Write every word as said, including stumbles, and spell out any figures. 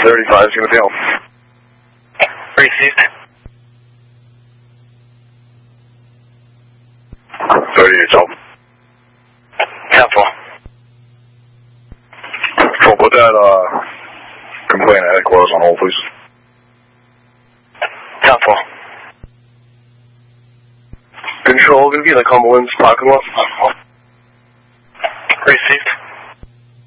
thirty-five is going to be help. Received. thirty-eight, help. ten four. So put that uh, complaint at headquarters on hold, please. ten four. Control, going to be in the Cumberland's parking lot. Received.